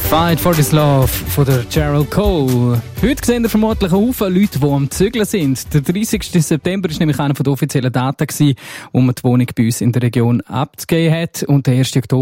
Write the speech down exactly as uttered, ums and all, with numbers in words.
Fight for this Love von der Gerald Cole. Heute sehen wir vermutlich einen Haufen Leute, die am Zügeln sind. Der dreißigsten September war nämlich einer der offiziellen Daten, wo man die Wohnung bei uns in der Region abgegeben hat. Und der ersten Oktober